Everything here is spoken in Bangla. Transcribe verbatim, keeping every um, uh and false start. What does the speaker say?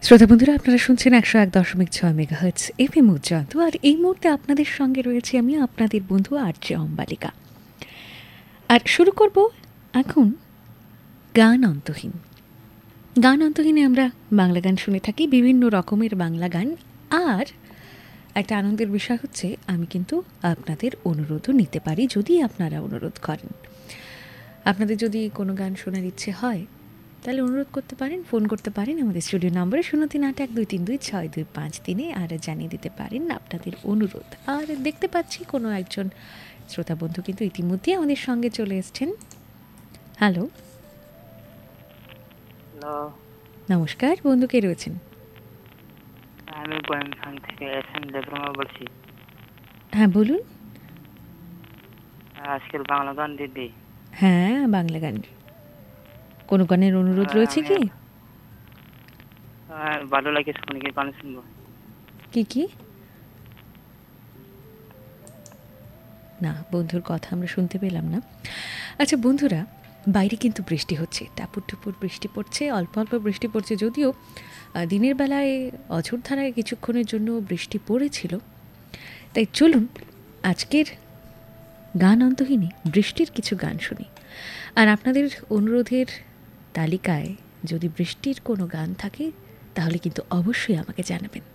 শ্রোতা বন্ধুরা, আপনারা শুনছেন একশো এক দশমিক ছয় মেগাহার্টজ এফএম উজ্জয়ন্ত। আর এই মুহূর্তে আপনাদের সঙ্গে রয়েছে আমি, আপনাদের বন্ধু আরজে অম্বালিকা। আর শুরু করব এখন গান অন্তহীন। গান অন্তহীনে আমরা বাংলা গান শুনে থাকি, বিভিন্ন রকমের বাংলা গান। আর একটা আনন্দের বিষয় হচ্ছে, আমি কিন্তু আপনাদের অনুরোধও নিতে পারি যদি আপনারা অনুরোধ করেন। আপনাদের যদি কোনো গান শোনার ইচ্ছে হয় তাহলে অনুরোধ করতে পারেন, ফোন করতে পারেন আমাদের স্টুডিও নম্বরে শূন্য তিন আট এক দুই তিন দুই ছয় দুই পাঁচ তিনে, আর জানিয়ে দিতে পারেন আপনাদের অনুরোধ। আর দেখতে পাচ্ছি কোনো একজন শ্রোতা বন্ধু কিন্তু ইতিমধ্যে আমাদের সঙ্গে চলে এসছেন। হ্যালো, নমস্কার বন্ধু, কে রয়েছেন? আমি বয়ামখান থেকে এসএম দেবরমা বলছি। হ্যাঁ বলুন। আজকের বাংলা গান দিদি। হ্যাঁ, বাংলা গান। কোনো গানের অনুরোধ রয়েছে কি? ভালো লাগে শুনে কি গান শুনবো। কি কি? না, বন্ধুর কথা আমরা শুনতে পেলাম না। আচ্ছা বন্ধুরা, বাইরে কিন্তু বৃষ্টি হচ্ছে, টাপুর টুপুর বৃষ্টি পড়ছে, অল্প অল্প বৃষ্টি পড়ছে। যদিও দিনের বেলায় অঝোর ধারায় কিছুক্ষণের জন্য বৃষ্টি পড়েছিল। তাই চলুন আজকের গান অন্তহীনে বৃষ্টির কিছু গান শুনি। আর আপনাদের অনুরোধের তালিকায় যদি বৃষ্টির কোনো গান থাকে তাহলে কিন্তু অবশ্যই আমাকে জানাবেন।